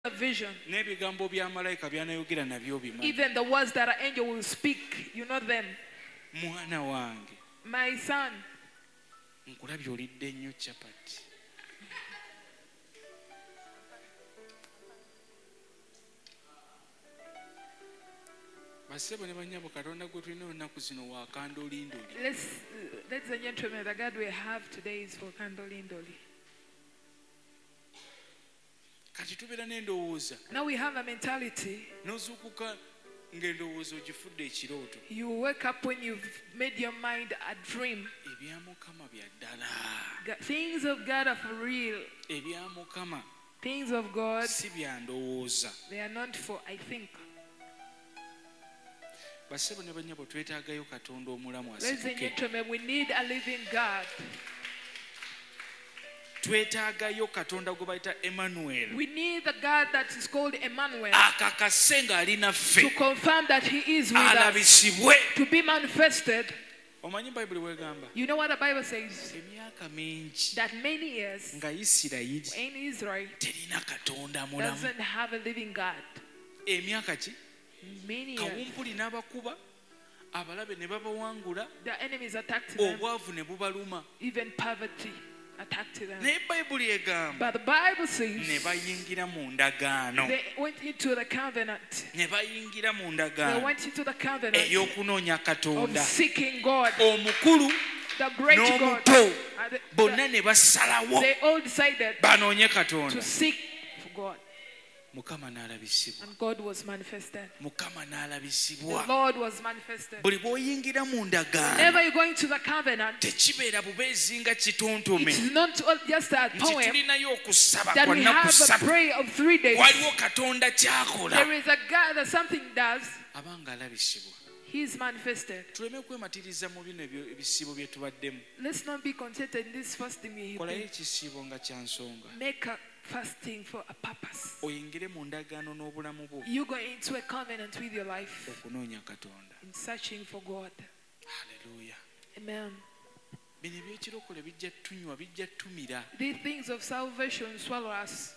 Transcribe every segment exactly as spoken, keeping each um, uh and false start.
a vision. n'ebigambo bya malayika byanayogera nabyo bimanyi. Even the words that an angel will speak, you know them. Mwana wange, My son, nkulabye olidde nnyo chapati. Basebo ne banyabo Katonda gwe tulina olunaku zino wa kandolindoli. let's, uh, ladies and gentlemen, the God we have today is for Kandolindoli. Kati tubeera n'endowooza Now we have a mentality. n'ozuukuka ng'endowooza ogifudde ekirooto. You wake up when you've made your mind a dream. Ebya Mukama bya ddala. Ga- Things of God are for real. Ebya Mukama Things of God, si bya ndowooza. they are not for I think. Basebo ne banyabo twetaagayo Katonda omulamu Ladies and asituke. gentlemen, we need a living God. Twetaagayo Katonda gwe bayita Emmanuel. We need the God that is called Emmanuel Akakase ng'ali to naffe. confirm that He is with us, Alabisibwe. to be manifested. Omanyi Bayibuli bw'egamba? You know what the Bible says? Emyaka mingi That many years nga Isirayiri in Israel terina Katonda mulamu. doesn't have a living God. Emyaka ki? Many years. Kawumpuli n'abakuba, abalabe ne babawangula, The enemies attacked them. obwavu ne bubaluma. Even poverty attacked them. Naye Bayibuli egamba But the Bible ne says bayingira mu ndagaano. they went into the covenant. Ne bayingira mu They ndagaano went into the covenant ey'okunoonya of Katonda. seeking God, Omukulu the great God. n'omuto And the- bonna ne basalawo They all decided banoonye to Katonda. seek for God, Mukama n'alabisibwa. and God was manifested. Mukama The n'alabisibwa. Lord was manifested. Buli bw'oyingira mu ndagaano Whenever you go into the covenant, tekibeera bubeezi nga kitontome it's not all just a nti poem tulinayo okusaba that kwa we nnaku have a ssatu. prayer of three days. Waliwo Katonda ky'akola There is a God that something does. abanga alabisibwa. He is manifested. Tuleme kwematiriza mu bino ebyo- ebisiibo bye tubaddemu. Let's not be contented in this fasting. We Kolayo ekisiibo nga kya nsonga. make a fasting for a purpose. Oyingire mu ndagaano n'obulamu bwo You go into a covenant with your life okunoonya Katonda. in searching for God. Haleluya. Amen. Bino ebyekirokole bijja tunywa bijja tumira. The things of salvation swallow us.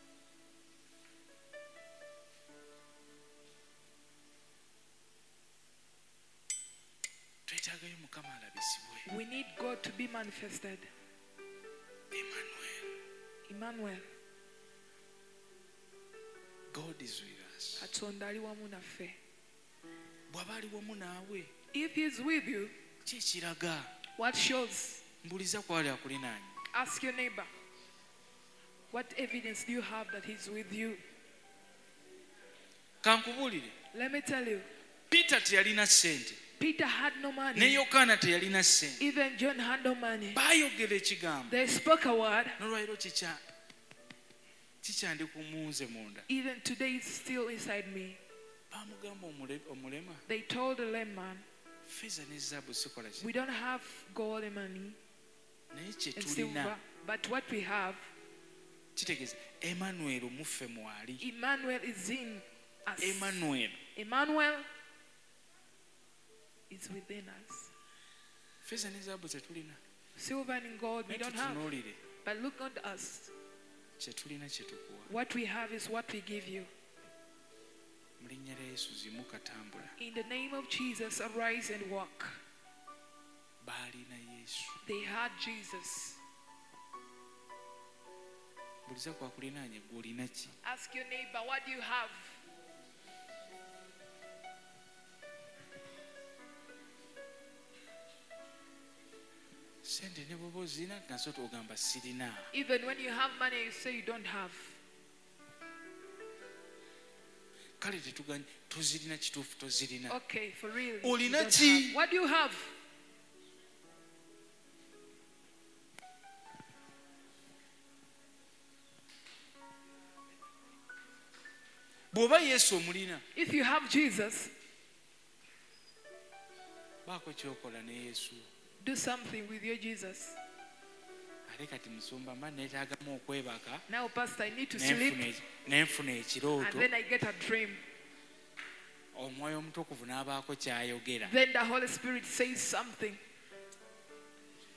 Twetaagayo Mukama alabisibwe. We need God to be manifested. Emmanuel. Emmanuel. God is with us. Katonda ali wamu naffe. Bw'aba ali wamu naawe If He is with you, ki ekiraga? what shows? Mbuliza kwali akulinaanye. Ask your neighbor. What evidence do you have that He's with you? Kankubuulire. Let me tell you, Peter teyalina ssente. Peter had no Ne money. Yokaana teyalina ssente. Even John had no money. Baayogera ekigambo. They spoke a word. N'olwaliro kikya kikyandi ku munze munda. Even today it's still inside me. Baamugamba omule- omulema. They told the lame man, Ffeeza ne zaabu sikola we ki. don't have gold and money Naye kye and tulina silver, but what we have, kitegeeza Emmanuel muffe mwali. Emmanuel is in us. Emmanuel. Emmanuel is within us. Ffeeza ne zaabu ze tulina. Silver and gold we Naye don't have. tutunuulire But look at us. kye tulina kye tukuwa. What we have is what we give you. Mu linnya lya Yesu zimu katambula. In the name of Jesus, arise and walk. Baalina Yesu. They had Jesus. Buliza kwakulinaanye gwe olina ki? Ask your neighbor, what do you have? Sente ne bw'oba ozirina nazo ogamba sirina. Even when you have money, you say you don't have. Kale tetuganye tozirina kituufu tozirina. Okay, for real. you Olina don't ki? have. What do you have? Bw'oba Yesu omulina If you have Jesus, baako kyokola ne Yesu. do something with your Jesus. Ale kati musumba mba neetaagamu okwebaka Now, Pastor, I need to ne sleep, nfuna eki- ne nfuna and ekirooto. then I get a dream. Omwoyo omutukuvu n'abaako ky'ayogera. Then the Holy Spirit says something.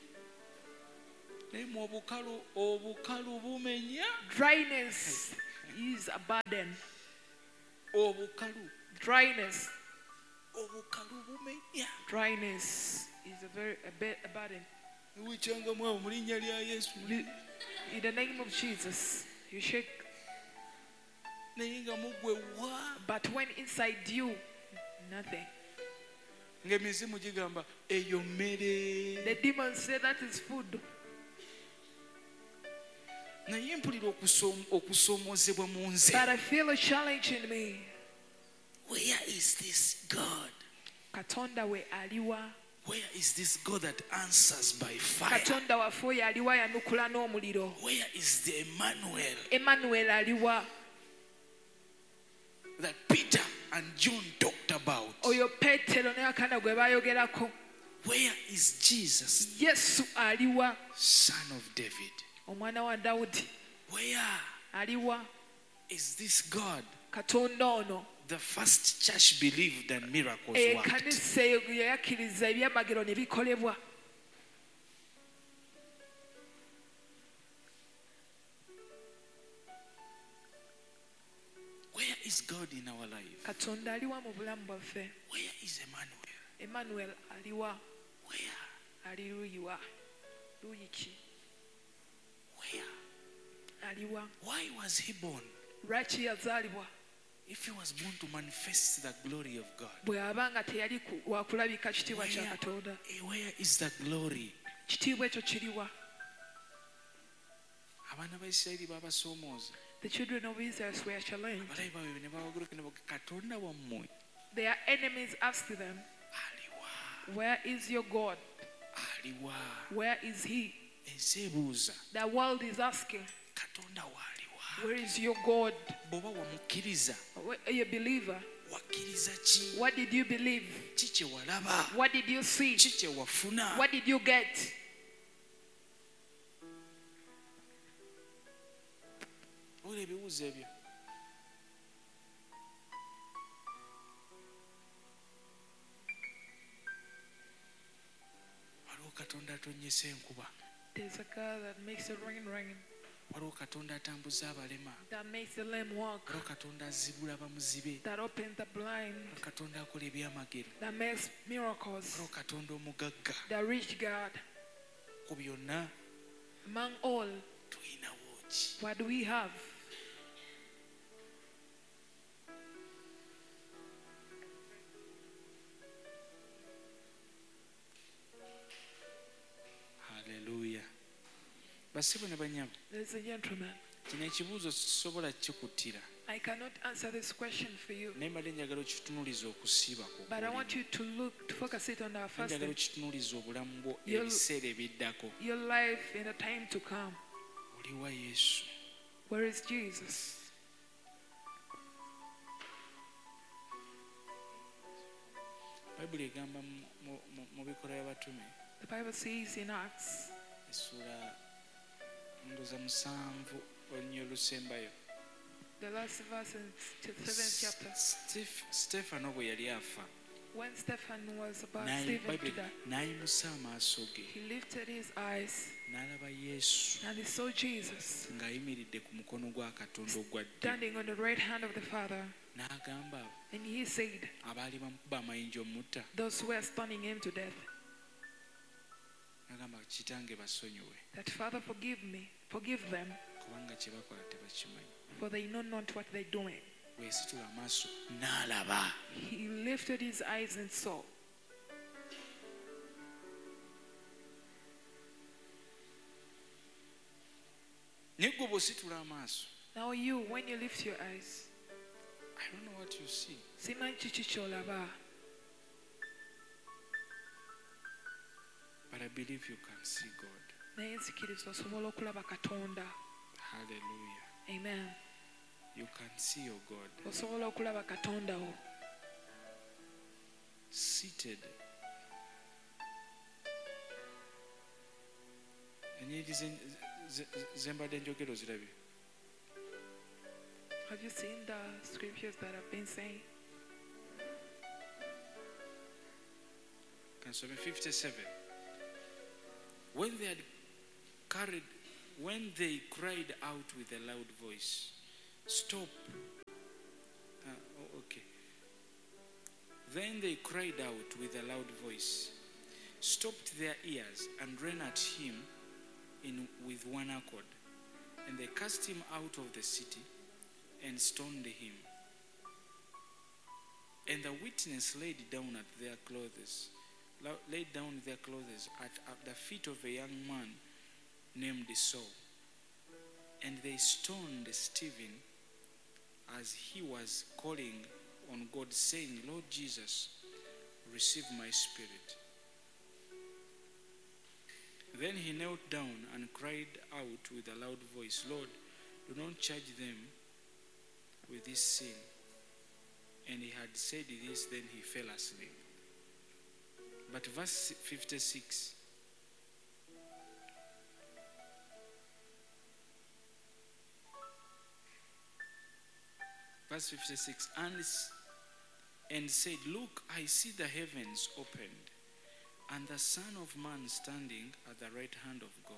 Naye mu obukalu obukalu bumenya. Dryness is a burden. obukalu Dryness. obukalu bumenya Dryness is a very a, bit, a burden. wicyangamu abo mu linnya lya yesu In the name of Jesus, you shake. naye nga mugwe wa But when inside you, nothing. ng'emizimu gigamba eyo mmere The demons say that is food. naye mpulira okusom- okusoomoozebwa mu nze But I feel a challenge in me. where is this god Katonda we aliwa. where is this god that answers by fire Katonda waffe oyo aliwa yanukula n'omuliro. where is the Emmanuel Emmanuel aliwa. that Peter and John talked about Oyo Petero ne Yokaana gwe baayogerako. where is Jesus Yesu aliwa. son of David Omwana wa Dawudi where aliwa. is this God Katonda ono. the first church believed and miracles worked Ekkanisa eyo gye yakkiriza ebyamagero ne bikolebwa. where is God in our life Katonda aliwa mu bulamu bwaffe. where is Emmanuel Emmanuel aliwa. where Ali luyiwa. Luyi ki? where Aliwa. why was he born Lwaki yazaalibwa? if he was born to manifest the glory of God Bw'aba nga teyali ku- wa kulabika kitiibwa kya where, Katonda. eh, where is the glory Kitiibwa ekyo kiriwa? abaana ba Isirayiri babasoomooza The children of Israel were challenged. abalabi baabwe ne babaguruka ne baga katonda wammwe Their enemies asked them, aliwa where is your God? aliwa Where is he? ensi ebuuza The world is asking, katonda waaliwa where is your God? bw'oba wamukkiriza Where are you a believer? wakkiriza ki What did you believe? ki kye walaba What did you see? ki kye wafuna What did you get? ola ebibuuzo ebyo waliwo katonda atonnyesa enkuba There's a God that makes the rain rain, waliwo katonda atambuza abalema that makes the lame walk, waliwo katonda azibula bamuzibe that opens the blind, waliwo katonda akola ebyamagero that makes miracles, waliwo katonda omugagga the rich God. ku byonna Among all, tulinawo ki what do we have? haleluya basibo ne banyabo Ladies and gentlemen, kino ekibuuzo sisobola kikuttira I cannot answer this question for you, naye mbadde njagala okitunuliza okusiiba ku but I want you to look, to focus it on our njagala fasting, okitunuliza obulamu bwo You'll- ebiseera ebiddako your life in the time to come. oliwa yesu Where is Jesus? bayibuli egamba mu- mu- mu- mu bikola by'abatume The Bible says in Acts, essula ndoza musanvu olunnyo olusembayo the last verse in the seventh chapter, Stef- Stefano bwe yali afa when Stephen was about n'ayi- Stephen to Bayibuli die, n'ayimusa amaaso ge he lifted his eyes n'alaba yesu and he saw Jesus ng'ayimiridde ku mukono gwa katonda ogwa ddyo standing on the right hand of the Father, n'agamba abo and he said, abaali bamukuba amayinja omutta those who were stoning him to death, n'agamba kitange basonyiwe that Father, forgive me, forgive them, kubanga kye bakola tebakimanyi for they know not what they're doing. bwesitula amaaso n'alaba He lifted his eyes and saw. naye gwe bw'ositula amaaso Now you, when you lift your eyes, I don't know what you see simanyi kiki ky'olaba, but I believe you can see God. naye nzikiriza osobola okulaba Katonda. Hallelujah. Amen. You can see your God Osobola okulaba Katonda wo seated. Ennyiriri ze- ze- ze mbadde njogera ozirabye Have you seen the scriptures that I've been saying? kansome fifty-seven. When they had carried, when they cried out with a loud voice, Stop. Uh, oh, okay. Then they cried out with a loud voice, stopped their ears, and ran at him in with one accord. And they cast him out of the city and stoned him. And the witness laid down at their clothes, laid down their clothes at, at the feet of a young man named Saul. And they stoned Stephen as he was calling on God, saying, Lord Jesus, receive my spirit. Then he knelt down and cried out with a loud voice, Lord, do not charge them with this sin. And he had said this, then he fell asleep. But verse fifty-six. Verse fifty-six, and, and said, look, I see the heavens opened, and the Son of Man standing at the right hand of God.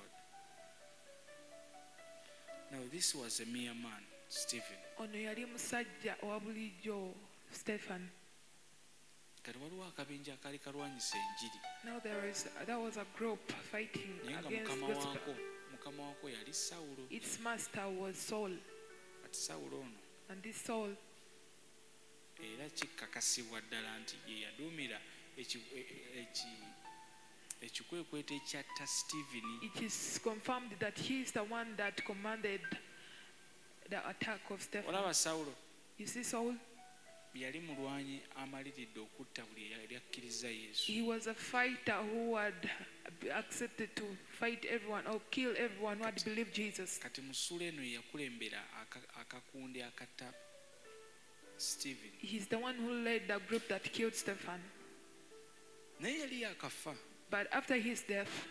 Now this was a mere man, Stephen. Ono yali musajja owa bulijjo Stephen. Kati waliwo akabinja akaali kalwanyisa enjiri. Now there is there was a group fighting Naye nga against mukama gospel. waako mukama waako yali Sawulo. Its master was Saul, Kati Sawulo ono and this Saul, era kikakasibwa ddala nti ye yaduumira eki- e- eki- ekikwekweto ekyatta Stephen. it is confirmed that he is the one that commanded the attack of Stephen. Olaba Sawulo You see, Saul, yali mulwanyi amaliridde okutta buli eyali akkiriza Yesu. he was a fighter who had accepted to fight everyone or kill everyone who had believed Jesus. Kati mu ssula eno yakulembera aka- akakundi akatta Stephen. He's the one who led the group that killed Stephen. Naye yali yakafa. But after his death,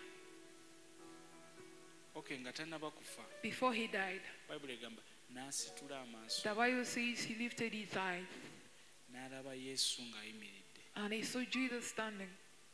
Okay, nga tannaba kufa. before he died, Bayibuli egamba n'asitula amaaso the Bible says he lifted his eyes n'alaba Yesu ng'ayimiridde. and he saw Jesus standing.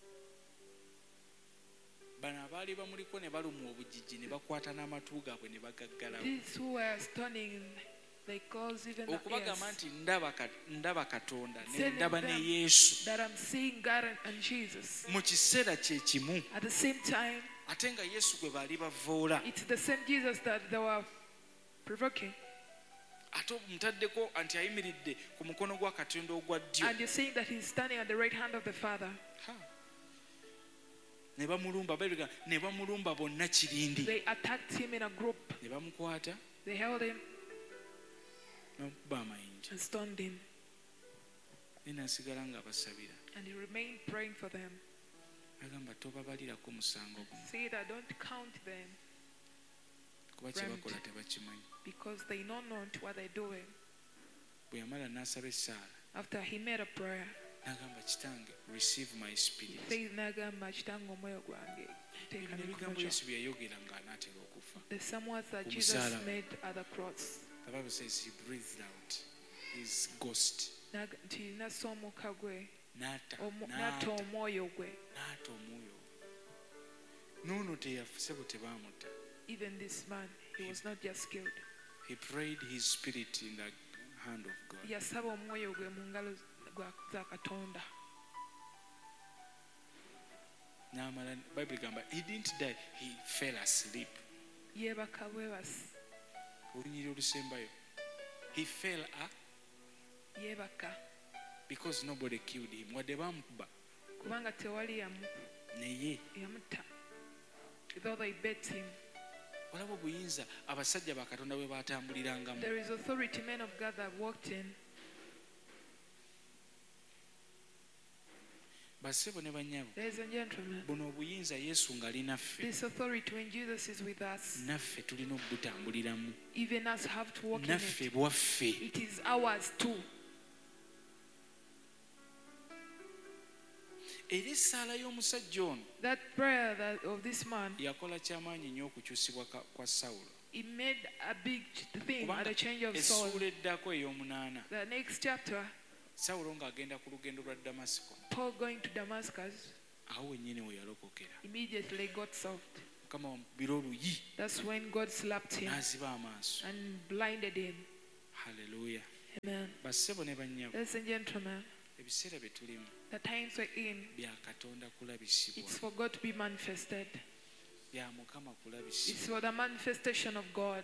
Bano abaali bamuliko ne balumwa obujiji ne bakwata n'amatu gaabwe ne bagaggalawo. These who were stunning, they caused even the Okubagamba ears nti ndaba ka- ndaba Katonda ne Telling ndaba ne them Yesu that I'm seeing God and- and Jesus. mu kiseera kye kimu At the same time, ate nga Yesu gwe baali bavoola it's the same Jesus that they were provoking. ate mutaddeko nti ayimiridde ku mukono gwa Katonda ogwa ddyo. And you're saying that he's standing at the right hand of the Father. Ha. Ne bamulumba Bayibuli egamba, ne bamulumba bonna kirindi They attacked him in a group. ne bamukwata They held him n'okuba amayinja and stoned him. naye n'asigala ng'abasabira. And he remained praying for them. Agamba tobabalirako musango guno Say that don't count them kuba kye bakola tebakimanyi. because they know not what they're doing. Bwe yamala n'asaba essaala After he made a prayer, n'agamba kitange receive my spirit. he said, "Nagamba kitange omwoyo gwange Ebyo teeka n'ebigambo mikono Yesu gyo." bye yayogera ng'anaatera okufa. The same words that Ku Jesus musalaba. made at the cross. The Bible says he breathed out his ghost. Naga- nti nassa omukka gwe N'atta omu- n'atta n'atta omwoyo gwe. n'atta omwoyo. N'ono teyafuse bwe tebaamutta. Even this man, he was not just killed. He prayed his spirit in the hand of God. Yasaba omwoyo gwe mu ngalo gwa- za Katonda. N'amala Bible egamba he didn't die, he fell asleep. Yeebaka bwebasi. Olunyiri olusembayo. He fell a Yeebaka because nobody killed him. Wadde baamukuba kubanga tewali yamu- naye yamutta. Though they beat him. olaba obuyinza abasajja ba Katonda bwe baatambulirangamu. There is authority men of God that walked in. Bassebo ne bannyabo, Ladies and gentlemen, buno obuyinza Yesu ng'ali naffe, this authority when Jesus is with us, naffe tulina okubutambuliramu. even us have to walk in Naffe it. bwaffe. It is ours too. Era essaala y'omusajja ono That prayer that of this man, yakola kyamaanyi nnyo okukyusibwa ka- kwa Sawulo. it made a big thing at Kubanga the change of Saul. essuula eddako ey'omunaana, The next chapter, Sawulo ng'agenda ku lugendo lwa Damasiko, Paul going to Damascus, awo wennyini we yalokokera. immediately got solved. Mukama wamubira oluyi That's when God slapped him n'aziba amaaso. and blinded him. Hallelujah. Amen. Bassebo ne bannyabo, Ladies and gentlemen, ebiseera bye tulimu the times we're in, bya Katonda kulabisibwa, it's for God to be manifested. bya Mukama It's kulabisibwa. for the manifestation of God.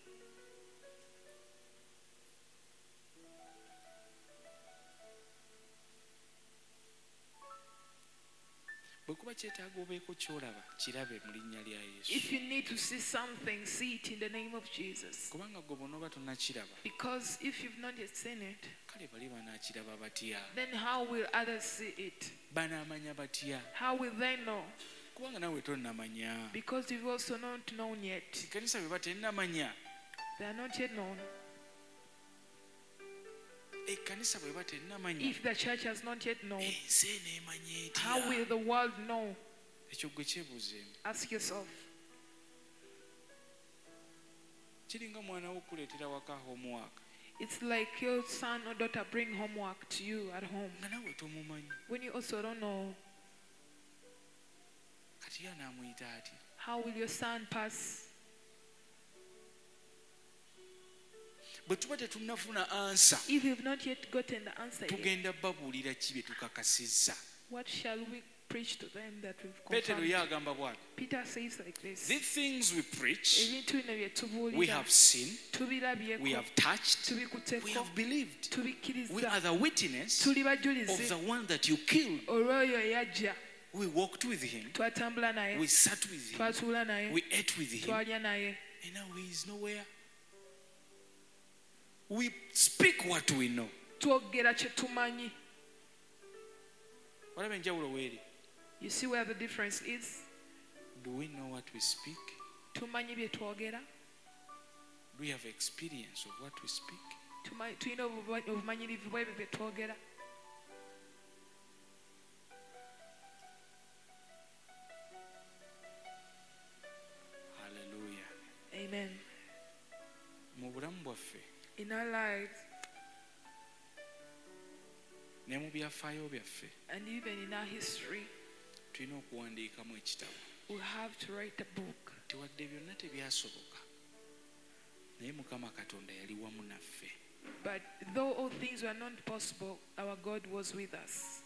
Bwe kuba kyetaaga obeeko ky'olaba kirabe mu linnya lya Yesu. If you need to see something, see it in the name of Jesus. Kubanga gwe bw'onooba tonnakiraba, Because if you've not yet seen it, kale bali banaakiraba batya? then how will others see it? Banaamanya batya? How will they know? Kubanga naawe tonnamanya. Because you've also not known yet. Ekkanisa bwe batennamanya, They are not yet known. ekkanisa bwe batennamanya, If the church has not yet known, ensi eneemanya how etya? will the world know? Ekyo gwe kyebuuzeemu. Ask yourself. Kiringa mwana wo okuleetera waka homework It's like your son or daughter bring homework to you at home nga naawe tomumanyi, when you also don't know. kati ye anaamuyita ati. How will your son pass? Bwe tuba tetunnafuna ansa, If you've not yet gotten the answer yet, tugenda babuulira ki bye tukakasizza? what shall we preach to them that we've Peetero ye confirmed? agamba bw'ati, Peter says like this. these things we preach, Ebintu bino bye we tubuulira, have seen, we tubirabyeko, have touched, we tubikutteko, have believed. We tubikkiriza, are the witness tuli of bajulizi the one that you killed. olw'oyo eyajja. We walked with him, Twatambula naye, we sat with him, twatuula naye, we ate with him, twalya naye. and now he is nowhere. We speak what we know. Twogera kye tumanyi. Olaba enjawulo weeri? You see where the difference is? Do we know what we speak? Tumanyi bye twogera, Do we have experience of what we speak? Tumanyi- tulina obuba- obumanyirivu bw'ebyo bye twogera. Hallelujah. Amen. Mu bulamu bwaffe In our lives ne mu byafaayo byaffe and even in our history, tulina okuwandiikamu ekitabo. we have to write a book. Tewadde byonna tebyasoboka, naye Mukama Katonda yali wamu naffe. But though all things were not possible, our God was with us.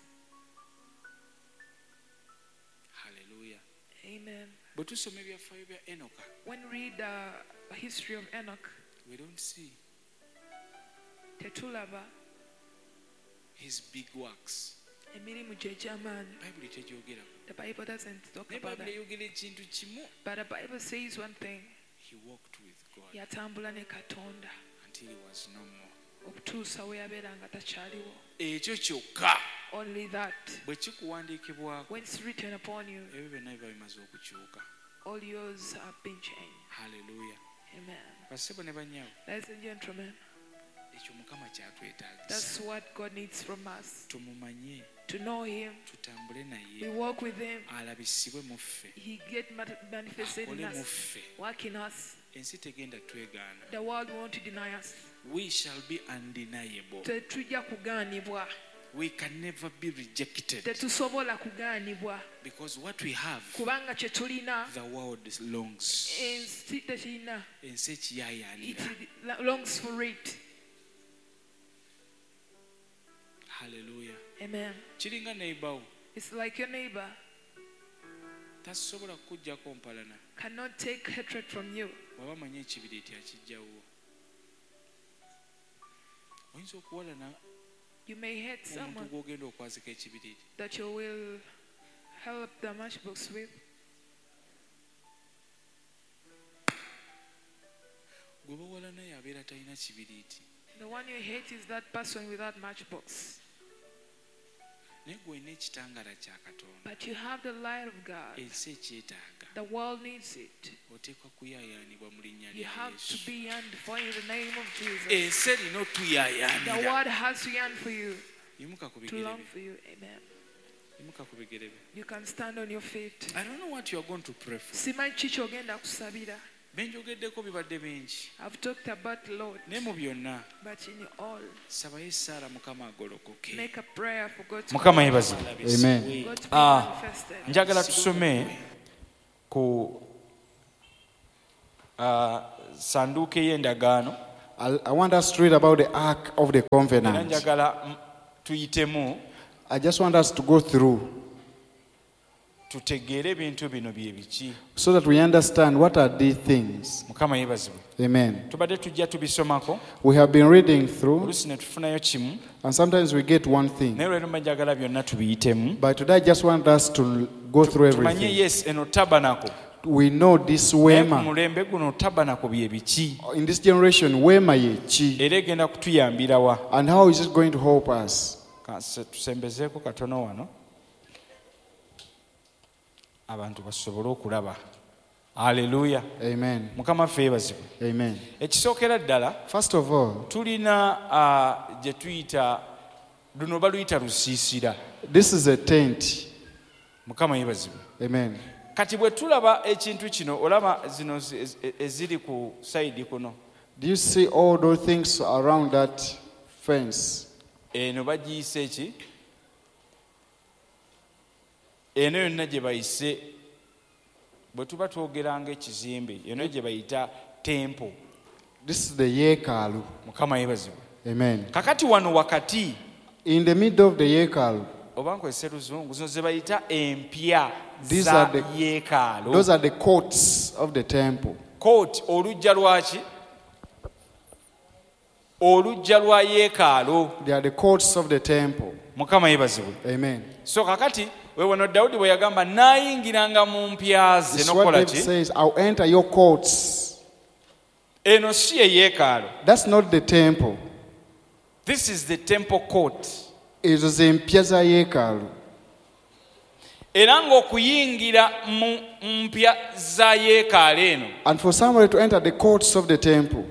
Hallelujah. Amen. Bwe tusoma ebyafaayo bya Enoka, When we read the history of Enoch, we don't see tetulaba his big works. emirimu gye egy'amaanyi. Bayibuli tegyogerako. The Bible doesn't talk Naye about Bayibuli that. eyogera ekintu kimu. But the Bible says one thing. He walked with God Yatambula ne Katonda until he was no more. okutuusa we yabeera nga takyaliwo. Ekyo kyokka Only that. bwe kikuwandiikibwako, When it's written upon you, ebyo byonna biba bimaze okukyuka. all yours have been changed. Hallelujah. Amen. Bassebo ne bannyawo, Ladies and gentlemen, ekyo Mukama kyatwetaagisa. that's what God needs from us. Tumumanye, To know Him, tutambule we naye, walk with Him, alabisibwe mu ffe, He get ma- manifested in akole mu us, ffe. work in us. Ensi tegenda twegaana. The world won't deny us. We shall be undeniable. Tetujja kugaanibwa. We can never be rejected Tetusobola kugaanibwa. because what we have, Kubanga kye tulina, the world longs. ensi tekirina. Ensi It ekiyaayaanira. longs for it. Hallelujah. Amen. Kiringa neighbor It's like your neighbor tasobola kukuggyako mpalana cannot take hatred from you. bw'aba amanyi ekibiriiti akijjawo. Oyinza okuwalana You may hate omuntu someone gw'ogenda okwazika ekibiriiti. that you will help the matchbox with. Gwe bawalana yabeera talina kibiriiti. The one you hate is that person without matchbox. Naye gwe olina ekitangaala kya Katonda. But you have the light of God. Ensi ekyetaaga. The world needs it. Oteekwa kuyaayaanibwa mu linnya You lya have to Yesu. be yearned for in the name of Jesus. Ensi erina The otuyaayaanira. world has to yearn for you, Yimuka ku to bigere long bye. for you. Amen. Yimuka ku bigere bye. You can stand on your feet. I don't know what you are going to pray for. Simanyi ki ky'ogenda kusabira. Benjogeddeko bibadde bingi. I've talked about the Lord, Naye mu byonna but in all, sabayo Saara Mukama agolokoke. make a prayer for God to, Mukama yebazibwe. Amen. God to be Ah. manifested. Njagala tusome ku ah, sanduuko ey'endagaano I, I want us to read about the Ark of the era Covenant. njagala mm, tuyitemu I just want us to go through tutegeere ebintu bino bye biki. so that we understand what are these things. Mukama yeebazibwe. Amen. Tubadde tujja tubisomako We have been reading through, oluusi ne tufunayo kimu and sometimes we get one thing. naye olwero mba njagala byonna tubiyitemu But today I just want us to go through tumanye everything. yes eno tabanako We know this naye ku Wema. mulembe guno tabanako bye biki In this generation, Wema ye chi. era egenda kutuyambirawa. And how is it going to help us? Kanse tusembezeeko katono wano abantu basobole okulaba. Haleluya. Amen. Mukama ffe yeebazibwe. Amen. Ekisookera ddala First of all, tulina uh, gye tuyita luno baluyita lusiisira. this is a tent. Mukama yeebazibwe. Amen. Kati bwe tulaba ekintu kino olaba zino zi- ez- eziri ku sayidi kuno Do you see all those things around that fence? eno bagiyise ki? Eno yonna gye bayise bwe tuba twogeranga ekizimbe eno gye bayita tempo. This is the Yekalu. Mukama yeebazibwe. Amen. Kakati wano wakati In the middle of the Yekalu, oba nkozese luzungu zino ze bayita empya These za are the- yeekaalo. those are the courts of the temple. Kooti olujja lwaki? Olujja lwa yeekaalo. They are the courts of the temple. Mukama yeebazibwe. Amen. So kakati weewano Dawudi bwe yagamba naayingiranga mu mpya ze This is what nokukola David ki? says. I'll enter your courts. Eno si ye yeekaalo. That's not the temple. This is the temple court. It is in Piazza Yekalu. Era ng'okuyingira mu mpya za yeekaalo eno And for somebody to enter the courts of the temple,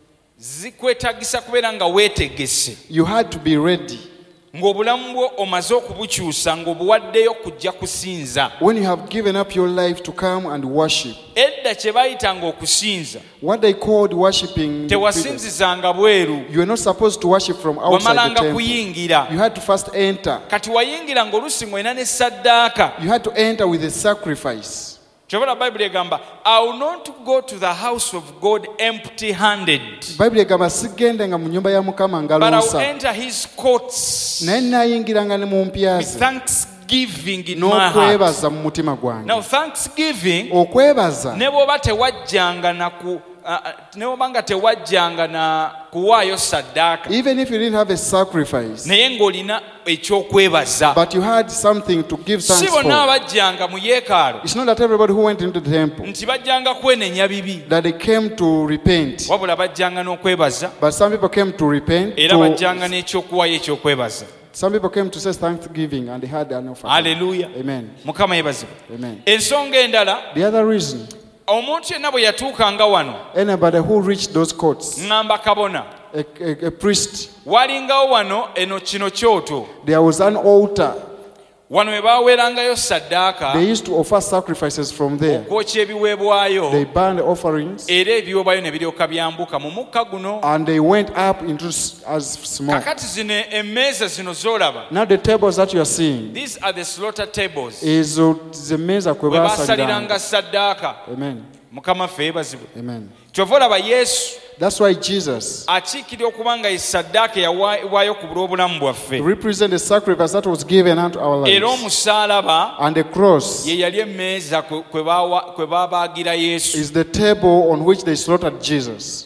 zikwetagisa kubeera nga weetegese you had to be ready. ng'obulamu bwo omaze okubukyusa ng'obuwaddeyo kujja kusinza. When you have given up your life to come and worship, Edda kye baayitanga okusinza what they called worshiping, the previous- tewasinzizanga bweru, you are not supposed to worship from outside the wamalanga temple. kuyingira. You had to first enter. Kati wayingira ng'oluusi ng'olina ne saddaaka. You had to enter with a sacrifice. Kyobala Bayibuli egamba, I will not go to the house of God empty handed, Bible egamba sigendenga mu nyumba ya Mukama but I will ngaluusa, enter his courts naye naayingiranga ne mu mpya with ze thanksgiving in my heart. n'okwebaza mu mutima Now gwange. thanksgiving Okwebaza ne bw'oba tewajjanga na ku uh, uh, ne bw'oba nga tewajjanga na kuwaayo saddaaka even if you didn't have a sacrifice, naye ng'olina ekyokwebaza. but you had something to give Si thanks bonna for. abajjanga mu yeekaalu It's not that everybody who went into the temple nti bajjanga kwenenya bibi, that they came to repent, wabula bajjanga n'okwebaza but some people came to repent. era To, bajjanga n'ekyokuwaayo ekyokwebaza. some people came to say thanksgiving and they had an offering. Haleluya. Amen. Mukama yeebazibwe. Amen. Ensonga endala, The other reason, omuntu yenna bwe yatuukanga wano anybody who reached those courts, ŋŋamba kabona a, a, a priest, walingawo wano eno kino kyoto there was an altar. wano we baaweerangayo saddaaka They used to offer sacrifices from there. okwokya ebiweebwayo They burned the offerings era ebiweebwayo ne biryoka byambuka mu mukka guno. and they went up into s- as smoke. Kakati zino emmeeza zino z'olaba, Now the tables that you are seeing these are the slaughter tables is uh, the meza kwe we baasaliranga basaliranga. saddaaka. Amen. Mukama ffe yeebazibwe. Amen. Kyova olaba Yesu That's why Jesus akiikirira okuba nga ye saddaaka eyawaayibwayo ku bw'obulamu bwaffe, represents the sacrifice that was given unto our era lives. omusaalaba And the cross ye yali emmeeza kwe kwe baawa- kwe baabaagira Yesu, is the table on which they slaughtered Jesus.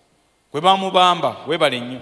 kwe baamubamba. Weebale nnyo.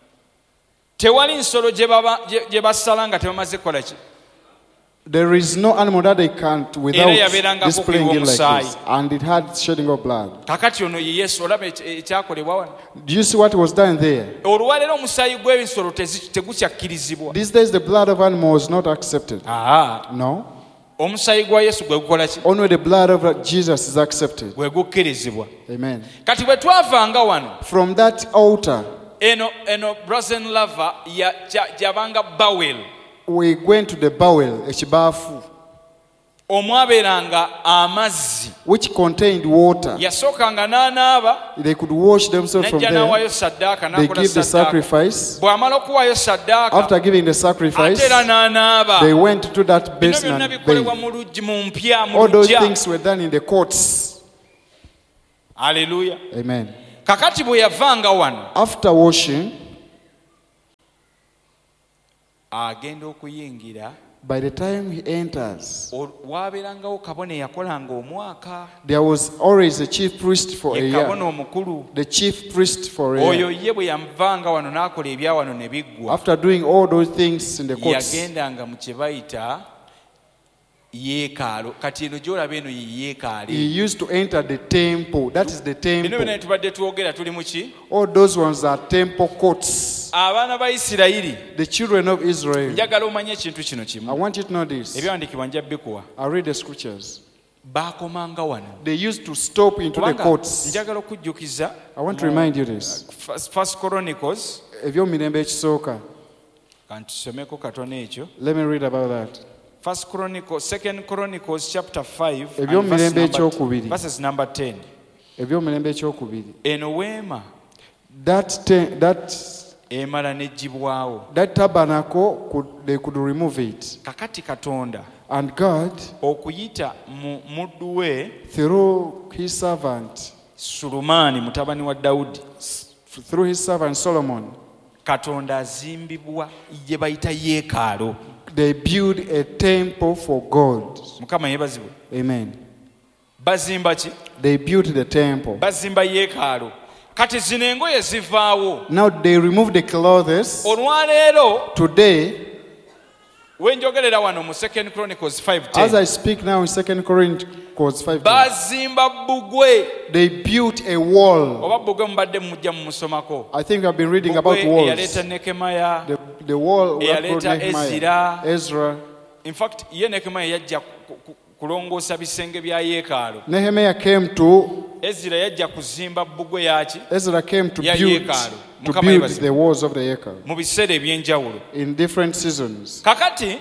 Tewali nsolo gye baba- gye- gye basala nga tebamaze kukola ki? There is no animal that they can't without yabeerangako displaying it like omusaayi. this. And it had shedding of blood. Kakati ono ye Yesu, olaba ekya- ekyakolebwa wano. Do you see what was done there? Olwaleero omusaayi gw'ebisolo tezi- tegukyakkirizibwa. These days the blood of animals is not accepted. Aha. No. Omusaayi gwa Yesu gwe gukola ki? Only the blood of Jesus is accepted. Gwe gukkirizibwa. Amen. Kati bwe twavanga wano, From that altar, eno eno brazen lava ya- gya- gyabanga bawel we went to the bowel, ekibaafu, omwabeeranga amazzi, which contained water. yasookanga n'anaaba They could wash themselves from n'ajja there. n'awaayo saddaaka They n'akola give the saddaaka. sacrifice. Bw'amala okuwaayo saddaaka After giving the ate sacrifice, era n'anaaba. they went to that Bino basin byonna and bikolebwa bathed. mu luggi mu mpya mu All those luggya. things were done in the courts. Haleluya. Amen. kakati bwe yavanga wano After washing, agenda okuyingira by the time he enters, o- waabeerangawo kabona eyakolanga omwaka there was always a chief priest for a ye kabona year. omukulu. The chief priest for a Oyo year. ye bwe yamuvanga wano n'akola ebya wano ne biggwa, After doing all those things in the courts, yagendanga mu kye bayita yeekaalo. Kati eno gy'olaba eno ye he yeekaale. used to enter the temple. That is the Bino byonna temple. bye tubadde twogera tuli mu ki? All those ones are temple courts. Abaana ba Isirayiri, The children of Israel. njagala omanye ekintu kino I kimu. want you to know this. Ebyawandiikibwa nja bikuwa. I read the scriptures. Baakomanga wano. They used to stop into the Kubanga courts. njagala okujjukiza I want to remind you this. First- First Chronicles, Ebyomirembe ekisooka. kantusomeko katono ekyo. Let me read about that. First Chronicles, Second Chronicles chapter five and Ebyomirembe verse number- ekyokubiri. verses number ten. Ebyomirembe ekyokubiri. Eno weema That te- that emala n'eggyibwawo. that tabernacle could they could remove it, Kakati Katonda and God okuyita mu muddu we through his servant Sulumaani mutabani wa Dawudi, through his servant Solomon, Katonda azimbibwa gye bayita yeekaalo. they built a temple for God. Mukama yeebazibwe. Amen. Bazimba ki? They built the temple. Bazimba yeekaalo. Kati zino engoye zivaawo. Now they removed the clothes. Olwaleero Today, wenjogerera wano mu Second Chronicles five as ten, I speak now in Second Chronicles five, bazimba bbugwe. they built a wall. Oba bbugwe mubadde mujja mumusomako. I think I've been reading about Bbugwe walls. eyaleeta Nekemaya. The, the wall that eyaleeta brought Nehemiah, Ezra. Ezra. In fact ye Nekemaya yajja ku- ku- kulongoosa bisenge bya yeekaalo. Nehemiah came to Ezra yajja kuzimba bbugwe yaki Ezra came to Ya build yeekaalu. to Mukama build yeebazibwe. the walls of the Yekal mu biseera eby'enjawulo. in different seasons. Kakati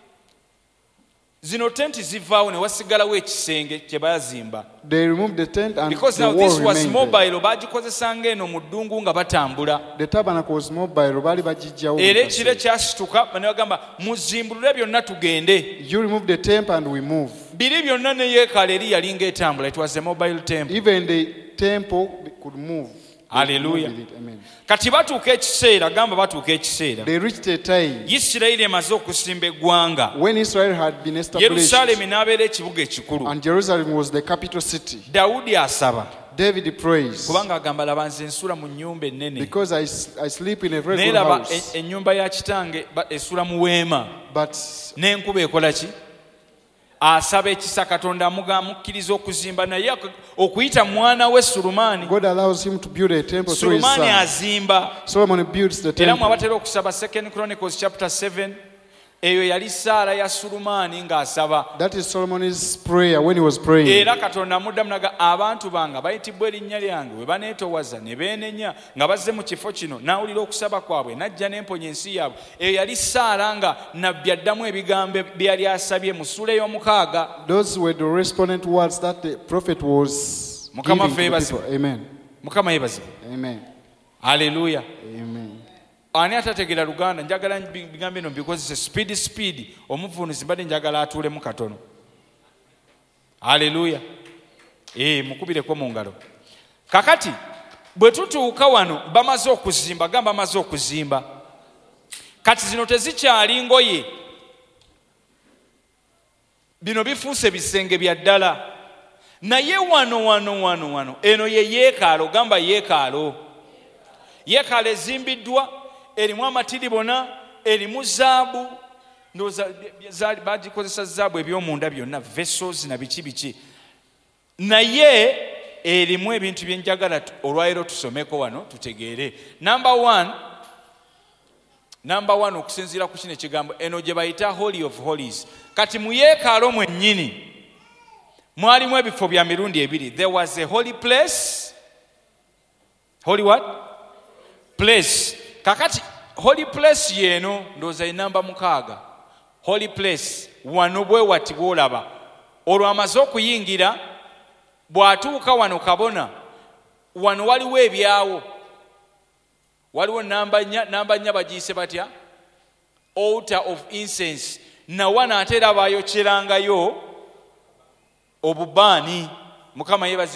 zino tenti zivaawo ne wasigalawo ekisenge kye baazimba. They removed the tent and Because the now this wall was remained there. mobile, baagikozesanga eno mu ddungu nga batambula. The tabernacle was mobile. Baali bagijjawo Era mu ekire kaseera. kyasituka ne bagamba muzimbulule byonna tugende. You remove the temple and we move. Biri byonna ne yeekaalo eri yalinga etambula. It was a mobile temple. Even the temple could move. They could Hallelujah. move with it. Amen. Kati batuuka ekiseera, gamba batuuka ekiseera. They reached a time Isirayiri emaze okusimba eggwanga. when Israel had been established Yerusaalemi n'abeera ekibuga ekikulu. and Jerusalem was the capital city. Dawudi asaba. David prays Kubanga agamba laba nze nsula mu nnyumba ennene. because I, s- I sleep in a very Naye good laba house. e- ennyumba ya kitange ba- esula mu weema. But N'enkuba ekola ki? Asaba ekisa Katonda amuga amukkiriza okuzimba naye ak- okuyita mwana we Sulumaani. God allows him to build a temple through his Sulumaani son. azimba. Solomon builds the Era temple. mwabatera okusaba Second Chronicles chapter seven. Eyo yali ssaala ya Sulumaani ng'asaba. That is Solomon's prayer when he was praying. Era Katonda amuddamu naga abantu bange bayitibwa erinnya lyange we baneetoowaza ne beenenya nga bazze mu kifo kino n'awulira okusaba kwabwe n'ajja n'emponya ensi yaabwe. Eyo yali ssaala nga nabbi addamu ebigambo bye yali asabye mu ssuula ey'omukaaga. Those were the respondent words that the prophet was Mukama giving to the ffe people. Amen. Mukama yeebazibwe. Amen. Haleluya. Amen. Ani atategeera Luganda njagala bigambo bino bikozese speed speed omuvunuzi mbadde njagala atuulemu katono. Haleluya. Eh, mukubireko mu ngalo. Kakati bwe tutuuka wano bamaze okuzimba, gamba bamaze okuzimba. Kati zino tezikyali ngoye. Bino bifuuse bisenge bya ddala. Naye wano wano wano wano eno ye yeekaalo, gamba yeekaalo. Yeekaalo ezimbiddwa erimu amatiribona, erimu zaabu, ndowooza bagikozesa zaabu eby'omunda byonna, vessels na biki biki. Naye erimu ebintu bye njagala olwaleero tusomeko wano tutegeere. Number one, number one okusinziira ku kino ekigambo eno gye bayita Holy of Holies. Kati mu yeekaalo mwennyini mwalimu ebifo bya mirundi ebiri. There was a holy place. Holy what? Place. Kakati holy place yeno ndowooza enamba mukaaga. Holy place wano bwe wati bw'olaba. Olwo amaze okuyingira bw'atuuka wano kabona wano waliwo ebyawo. Waliwo namba nnya, namba nnya bagiyise batya? Altar of incense. Na wana ate era baayokyerangayo obubaani. Mukama yeebazibwe.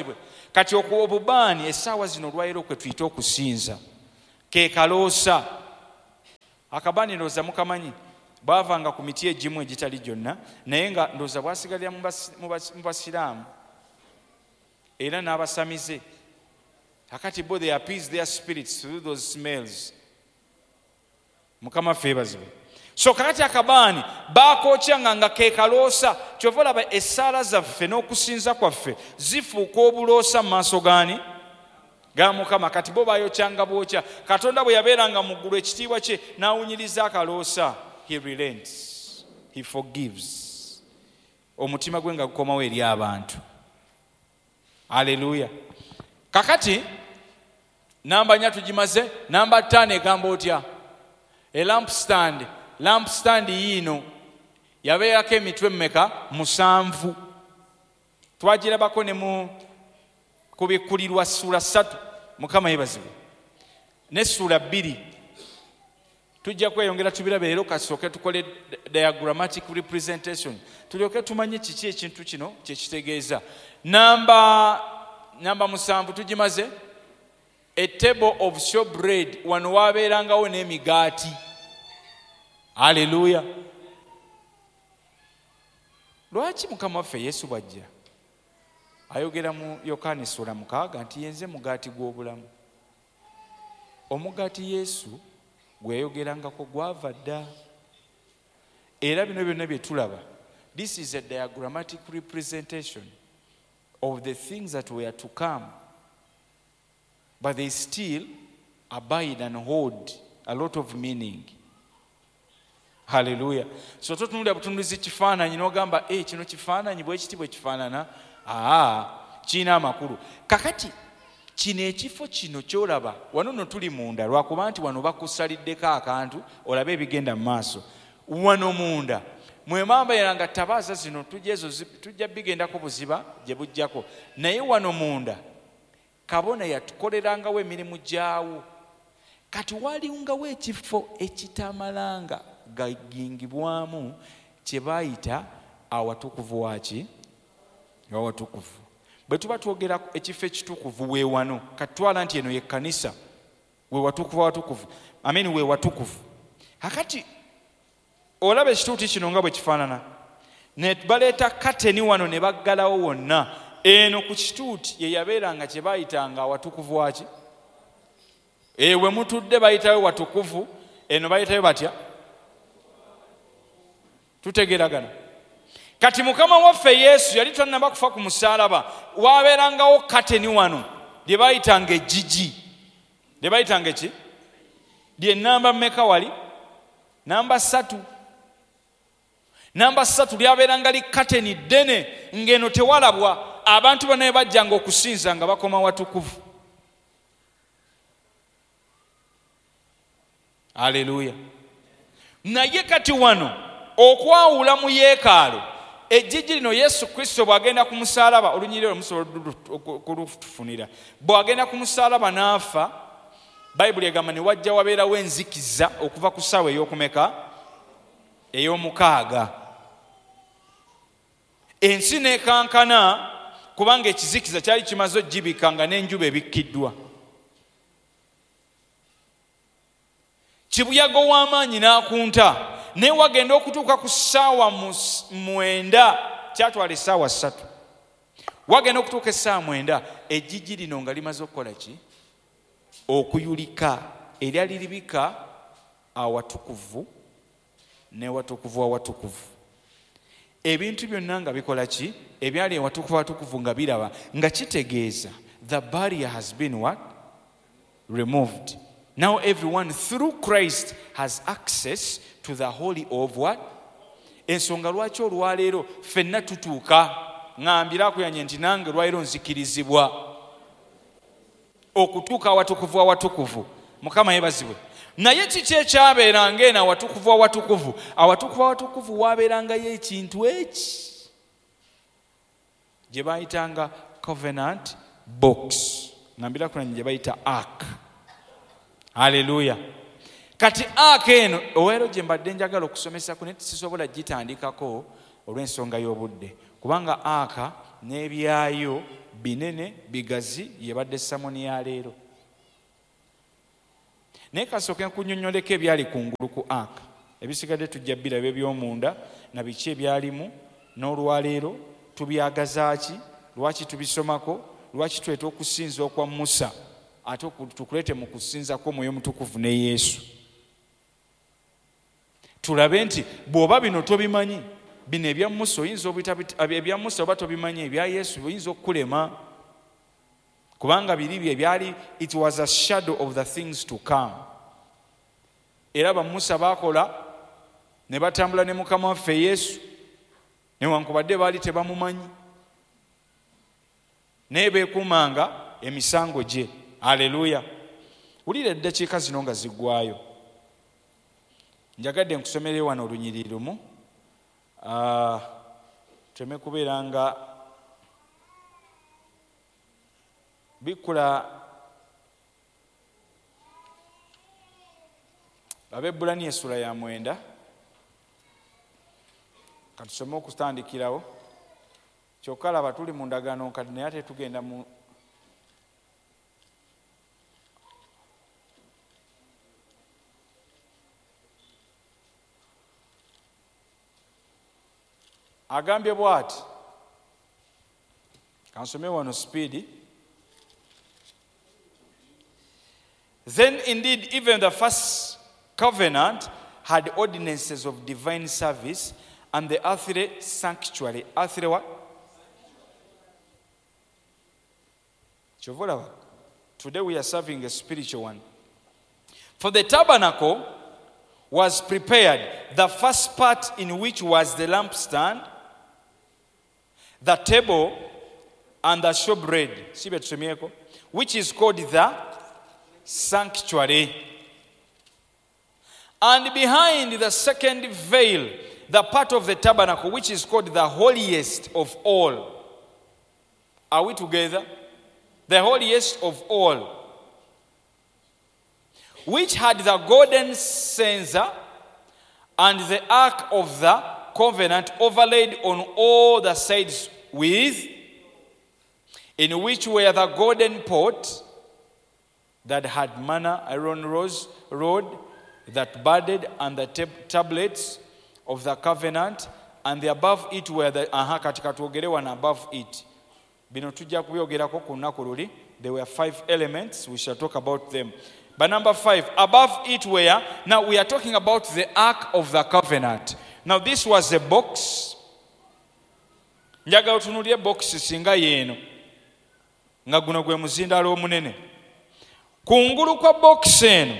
kati okuwa obubaani essaawa zino olwaleero kwe tuyita okusinza ke kaloosa. Akabaani ndowooza mukamanyi bwavanga ku miti egimu egitali gyonna naye nga ndowooza bwasigalira mu basiraamu era n'abasamize. Kakati bo they appease their spirits through those smells. Mukama ffe ebazibwe. So kakati akabaani baakokyanga nga ke kaloosa. Kyova olaba essaala zaffe n'okusinza kwaffe zifuuka obuloosa mu maaso gaani ga Mukama. Kati bo baayokyanga bwokya. Katonda bwe yabeeranga mu ggulu ekitiibwa kye n'awunyiriza akaloosa. He relents, he forgives. Omutima gwe nga gukomawo eri abantu. Haleluya. Kakati namba nnya tugimaze. Namba ttaano egamba otya? A lamp stand. Lamp stand yiino yabeerako emitwe mmeka? Musanvu. Twagirabako ne mu kubikkulirwa ssuula ssatu. Mukama yebazibwe. Ne ssuula bbiri. Tujja kweyongera tubirabe leero kasooke tukole diagrammatic representation. Tulyoke tumanye kiki ekintu kino kye kitegeeza. Namba namba musanvu tugimaze. A table of showbread. Wano waabeerangawo n'emigaati. Haleluya. Lwaki Mukama waffe Yesu bw'ajja ayogera mu Yokaana essula mukaaga nti yenze mugaati gw'obulamu? Omugaati Yesu gwe yayogerangako gwava dda. Era bino byonna bye tulaba, this is a diagrammatic representation of the things that were to come, but they still abide and hold a lot of meaning. Haleluya. So totunulira butunulizi kifaananyi n'ogamba eh kino kifaananyi bwe kiti bwe kifaanana. Aa, kiina amakulu. Kakati kino ekifo kino kyolaba wano no tuli munda lwakuba nti wano bakusaliddeko akantu olabe ebigenda mu maaso. Wano munda mwe mamba yeranga tabaaza zino tujezo tujja bigendako buziba gye bujjako, naye wano munda kabona yatukolerangawo emirimu gyawo. Kati waliungawo ekifo ekitamalanga gagingibwamu kye baayita awatukuvu waki? Awatukuvu. Bwe tuba twogera ekifo ekitukuvu we wano, kati twala nti eno ye kkanisa, we watukuvu awatukuvu. Amen, we watukuvu. Hakati olaba ekituuti kino nga bwe kifaanana. Ne baleeta kateni wano ne baggalawo wonna. Eno ku kituuti ye yabeeranga kye baayitanga awatukuvu waki? Ewe mutudde bayitayo watukuvu, eno bayitayo batya? Tutegeragana. Kati Mukama waffe Yesu yali tannaba kufa ku musaalaba, waabeerangawo kateni wano lye bayitanga ejjigi. Lye bayitanga ki? Lye namba mmeka wali? Namba ssatu. Namba ssatu lyabeeranga li kateni ddene ng'eno tewalabwa. Abantu bonna bajjanga okusinza nga bakoma watukuvu. Haleluya. Naye kati wano okwawula mu yeekaalu ejjigi lino Yesu Kristo bw'agenda ku musaalaba, olunyiriro musobola kulutufunira, bw'agenda ku musaalaba n'afa, Bayibuli egamba ne wajja wabeerawo enzikiza okuva ku ssaawa ey'okumeka? Ey'omukaaga. Ensi n'ekankana kubanga ekizikiza kyali kimaze ogibika nga n'enjuba ebikkiddwa. Kibuyaga w'amaanyi n'akunta, naye wagenda okutuuka ku ssaawa mwenda, kyatwala essaawa ssatu. Wagenda okutuuka essaawa mwenda, ejjigi lino nga limaze okukola ki? Okuyulika. Eryali libika awatukuvu ne watukuvu awatukuvu. Ebintu byonna nga bikola ki? Ebyali awatukuvu awatukuvu nga biraba, nga kitegeeza the barrier has been what? Removed. Now everyone through Christ has access to the holy of what? Ensonga lwaki olwaleero ffenna tutuuka, ngambira akuyanye nti nange lwaleero nzikirizibwa okutuuka awatukuvu awatukuvu. Mukama yebazibwe. Naye kiki ekyabeeranga eno awatukuvu awatukuvu? Awatukuvu awatukuvu waabeerangayo ekintu eki gye baayitanga covenant box. Ngambira kunanye gye bayita ark. Haleluya. Kati ark eno oweero gye mbadde njagala okusomesa ku neti sisobola gitandikako olw'ensonga y'obudde. kubanga aka n'ebyayo binene bigazi yebadde samoni ya leero. Naye kasooke nkunnyonnyoleko ebyali kungulu ku aka, ebisigadde tujja biraba eby'omunda na biki ebyalimu, n'olwaleero tubyagazaaki, lwaki tubisomako, lwaki tweta okusinza okwa Musa ate tukulete mu kusinzako Mwoyo Mutukuvu ne Yesu. Tulabe nti bw'oba bino tobimanyi, bino ebya Musa oyinza ebya Musa oba tobimanyi, ebya Yesu oyinza okukulema, kubanga biri bye byali, it was a shadow of the things to come. Era ba Musa bakola ne batambula ne Mukama waffe Yesu newankubadde baali tebamumanyi, naye beekumanga emisango gye. Haleluya. Wulira eddakiika zino nga ziggwayo, njagadde nkusomere wano olunyiriri lumu, uh, teme kubeera nga bikula. Ab'Ebbulani essula ya mwenda, katusome okutandikirawo. Kyokka laba tuli mu ndagaano kati naye ate tugenda mu agambye bw'ati. Kansome wano speedi. Then indeed even the first covenant had ordinances of divine service and the earthly sanctuary. Earthly what? Today we are serving a spiritual one. For the tabernacle was prepared, the first part in which was the lampstand, the table, and the showbread, which is called the sanctuary. And behind the second veil, the part of the tabernacle, which is called the holiest of all. Are we together? The holiest of all, which had the golden censer and the ark of the covenant overlaid on all the sides with, in which were the golden pot that had manna, Aaron rose, rod that budded, and the tab- tablets of the covenant, and the above it were the aha katika tuogere and above it. Bino tujja kubyogerako ku lunaku luli. There were five elements. We shall talk about them. But number five, above it were, now we are talking about the Ark of the Covenant. Now this was a box. Njagala otunuulire box singa yeeno nga guno gwe muzindaalo omunene. Kungulu kwa box eno,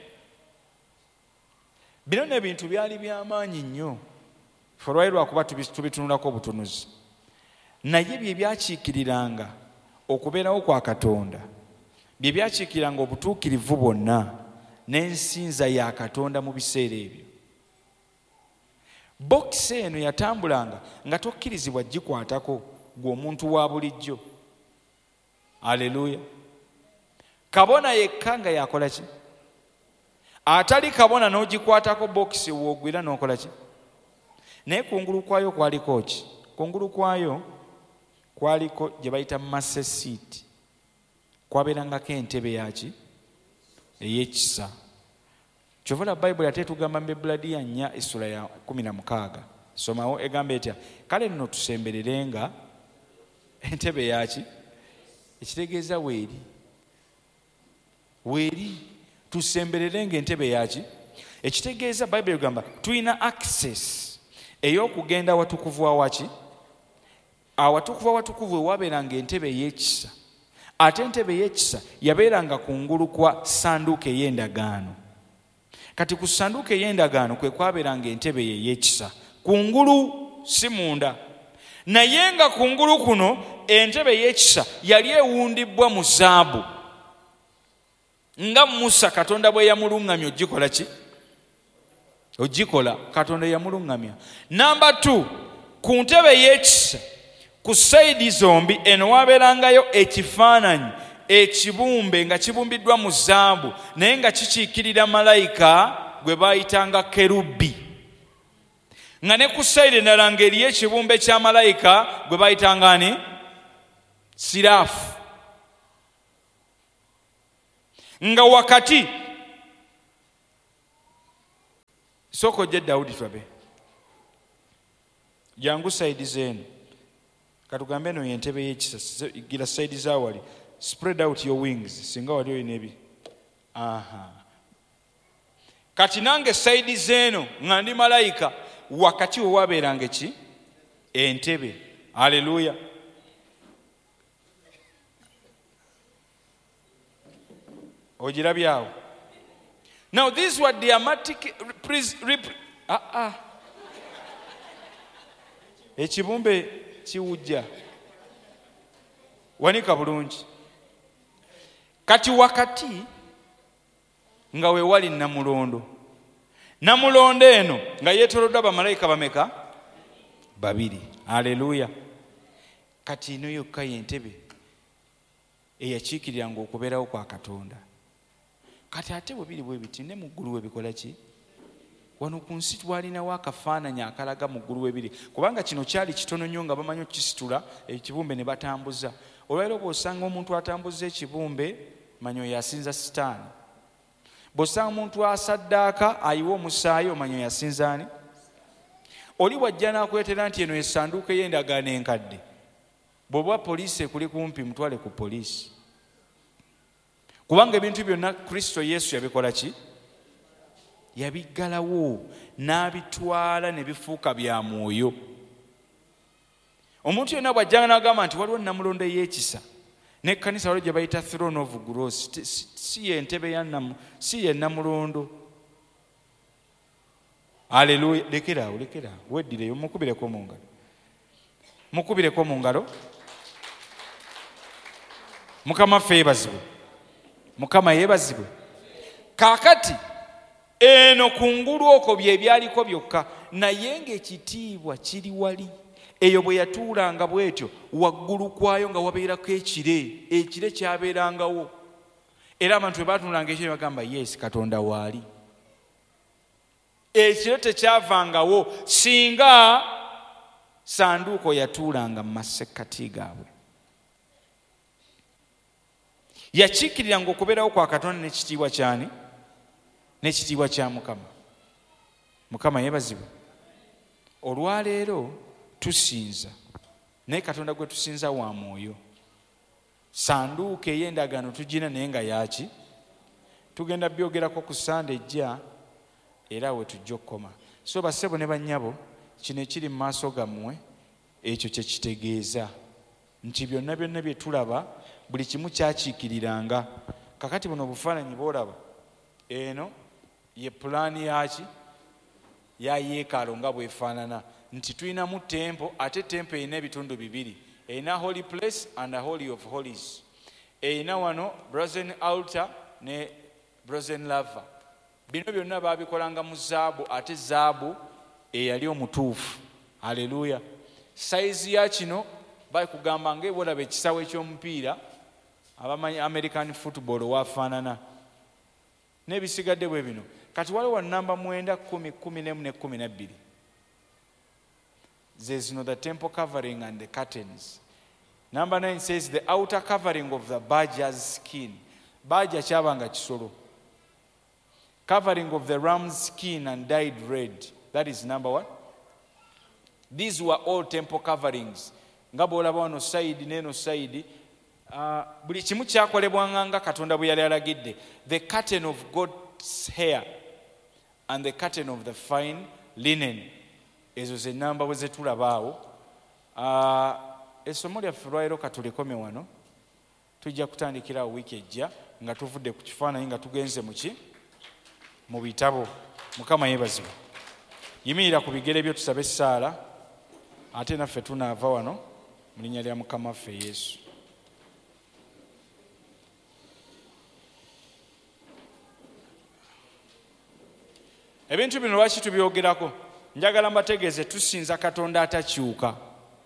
bino n'ebintu byali by'amaanyi nnyo. Olwali lwakuba tubitunulako obutunuzi. Naye bye byakiikiriranga okubeerawo kwa Katonda, bye byakiikiriranga obutuukirivu bwonna n'ensinza ya Katonda mu biseera ebyo. Bokisi eno yatambulanga nga tokkirizibwa gikwatako gwe omuntu wa bulijjo. Aleluya. Kabona yekka nga yakola ki? Atali kabona n'ogikwatako bokisi woogwira n'okola ki? Naye kungulu kwayo kwaliko ki? Kungulu kwayo kwaliko gye bayita master seat. Kwabeerangako entebe yaki? Ey'ekisa. Kyovula Bayibuli ate tugamba mu Ebuladiya nnya essula ya kumi na mukaaga. Somawo egamba etya? Kale nno tusembererenga entebe yaki? Ekitegeeza weeri. Weeri. Tusembererenga entebe yaki? Ekitegeeza Bayibuli egamba tulina access ey'okugenda watukuvu awaki? Awatukuvu awatukuvu ewabeeranga entebe ey'ekisa. Ate entebe ey'ekisa yabeeranga kungulu kwa sanduuko ey'endagaano. Kati ku sanduuko ey'endagaano kwe kwabeeranga entebe ey'ekisa. Kungulu si munda. Naye nga kungulu kuno entebe ey'ekisa yali ewundibbwa mu zaabu. Nga Musa Katonda bwe yamuluŋŋamya ogikola ki? Ogikola. Katonda yamuluŋŋamya. Number two, ku ntebe ey'ekisa ku sayidi zombi eno wabeerangayo ekifaananyi ekibumbe nga kibumbiddwa mu zaabu naye nga kikiikirira malayika gwe baayitanga kerubi. nga ne ku sayidi endala ng'eriyo ekibumbe kya malayika gwe bayitangani siraafu, nga wakati sooka ojje Dawudi twabe jangu sayidi zeeno katugambe eno yentebe y'ekisa gira sayidi zawali spread out your wings singa wali oyina ebi aha kati nange sayidi zeeno nga ndi malayika wakati we wabeeranga ki entebe. Haleluya. Ojirabyawo. Now these were dramatic ah ah ekibumbe kiwujja wanika bulungi kati wakati nga we wali namulondo namulondo eno nga yeetoloddwa bamalayika bameka babiri. Haleluya. Kati ino yokka yentebe eyakiikiriranga okubeerawo kwa Katonda. Kati ate bwe biri bwe biti ne mu ggulu we bikola ki? Wano ku nsi twalinawo akafaananyi akalaga mu ggulu we biri, kubanga kino kyali kitono nnyo nga bamanyi okukisitula ekibumbe ne batambuza. Olwaleero bw'osanga omuntu atambuza ekibumbe manya oyo asinza sitaani. Bw'osanga omuntu asaddaaka ayiwa omusaayi omanya oyo asinza ani? Oli wajja n'akwetera nti eno essanduuko ey'endagaano enkadde, bw'oba poliisi ekuli kumpi mutwale ku poliisi, kubanga ebintu byonna Kristo Yesu yabikola ki? Yabiggalawo n'abitwala ne bifuuka bya mwoyo. Omuntu yenna bw'ajjanga n'agamba nti waliwo namulondo ey'ekisa n'ekkanisa waliwo gye bayita throne of grace, si ye ntebe ya namu, si ye namulondo. Haleluya. Lekeraawo lekeraawo weddireyo mukubireko mu ngalo mukubireko mu ngalo. Mukama ffe yeebazibwe. Mukama yeebazibwe. Kaakati eno kungulu okwo bye byaliko byokka, naye ng'ekitiibwa kiri wali. Eyo bwe yatuulanga bw'etyo waggulu kwayo nga wabeerako ekire, ekire kyabeerangawo, era abantu bwe baatunulanga ekire bagamba yes Katonda waali. Ekire tekyavangawo singa sanduuko yatuulanga mu masekkati gaabwe. Yakiikiriranga okubeerawo kwa Katonda n'ekitiibwa kyani? N'ekitiibwa kya Mukama. Mukama yeebazibwe. Olwaleero tusinza naye Katonda gwe tusinza wa mwoyo. Sanduuko ey'endagaano tugina naye nga yaki? Tugenda byogerako ku Sande ejja era we tujja okukoma. So bassebo ne bannyabo, kino ekiri mu maaso gammwe ekyo kye kitegeeza nti byonna byonna bye tulaba buli kimu kyakiikiriranga. Kakati buno obufaananyi bw'olaba eno ye pulaani yaki ya yeekaalu nga bwefaanana, nti tulinamu tempo, ate tempo erina ebitundu bibiri, erina holy place and a holy of holies. Erina wano brazen altar ne brazen laver. Bino byonna baabikolanga mu zaabu, ate zaabu eyali omutuufu. Haleluya. Sayizi ya kino bakugamba ng'ebwolaba ekisawo eky'omupiira abamanyi American football waafaanana n'ebisigadde bwe bino. Kati waliwo namba mwenda kumi kumi n'emu ne kumi na bbiri. There's no the temple covering and the curtains. Number nine says the outer covering of the badger's skin. Badger kyabanga kisolo. Covering of the ram's skin and dyed red. That is number one. These were all temple coverings. Nga bw'olaba wano sayidi n'eno sayidi, uh, buli kimu kyakolebwanga nga Katonda bwe yali alagidde. The curtain of goat's hair and the curtain of the fine linen. Ezo ze namba bwe zetulabaawo. Uh, essomo lyaffe lwaliro katulikome wano. Tujja kutandikira wiiki ejja nga tuvudde ku kifaananyi nga tugenze mu ki? Mu bitabo. Mukama yeebazibwe. Yimirira ku bigere byo tusabe essaala, ate naffe tunaava wano mu linnya lya Mukama waffe Yesu. Ebintu bino lwaki tubyogerako? Njagala mbategeeze tusinza Katonda atakyuka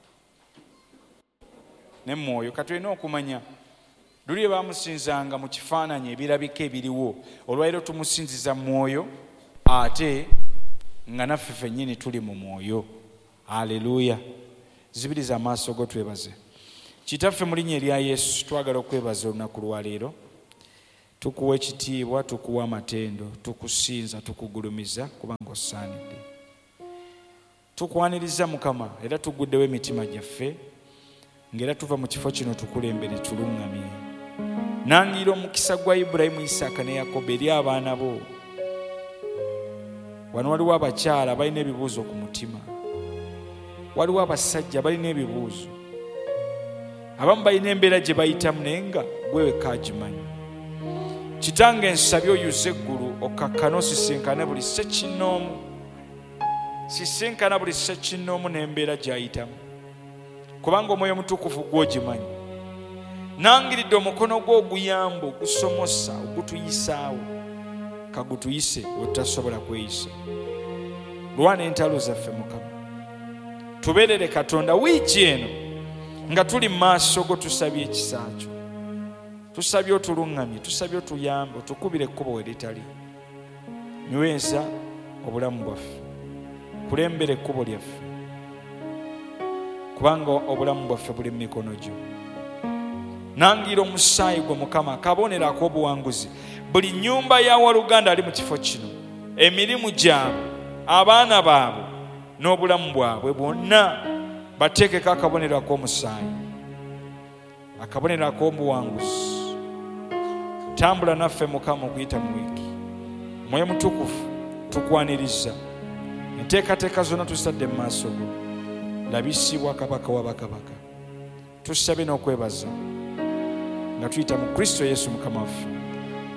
ne mwoyo. Katulina okumanya luli bye baamusinzanga mu kifaananyi ebirabika ebiriwo, olwaleero tumusinziza mwoyo ate nga naffe ffennyini tuli mu mwoyo. Haleluya. Zibiriza amaaso go twebaze. Kitaffe mu linnya erya Yesu twagala okwebaza olunaku lwa leero. Tukuwa ekitiibwa, tukuwa amatendo, tukusinza, tukugulumiza kubanga osaanidde. Tukwaniriza Mukama era tuguddewo emitima gyaffe ng'era tuva mu kifo kino tukulembere tuluŋŋamye. Nangira omukisa gwa Ibulayimu, Isaaka ne Yakobo eri abaana bo. Wano waliwo abakyala balina ebibuuzo ku mutima, waliwo abasajja balina ebibuuzo, abamu balina embeera gye bayitamu naye nga gwe wekka agimanyi. Kitange nsabye oyuze eggulu okakkane osisinkane buli ssekinnoomu, sisinkana buli ssekinnoomu n'embeera gy'ayitamu, kubanga Omwoyo Mutukuvu gw'ogimanyi. Nangiridde omukono gwo oguyamba, ogusomosa, ogutuyisaawo, kagutuyise we tutasobola kweyisa. Lwana entalo zaffe Mukama, tubeerere Katonda wiiki eno nga tuli mu maaso go, tusabye ekisa kyo, tusabye otuluŋŋamye, tusabye otuyambe, otukubire ekkubo we litali. Nyweza obulamu bwaffe, kulembera ekkubo lyaffe, kubanga obulamu bwaffe buli mu mikono gyo. Nangira omusaayi gwe Mukama akabonero ak'obuwanguzi buli nnyumba ya waluganda ali mu kifo kino, emirimu gyabwe, abaana baabwe n'obulamu bwabwe bwonna bateekeko akabonero ak'omusaayi, akabonero ak'obuwanguzi. Tambula naffe Mukama okuyita mu wiiki. Mwoyo Mutukuvu tukwaniriza, enteekateeka zonna tusadde mu maaso go, labisibwa kabaka wa bakabaka. Tusabye n'okwebaza nga tuyita mu Kristo Yesu Mukama waffe.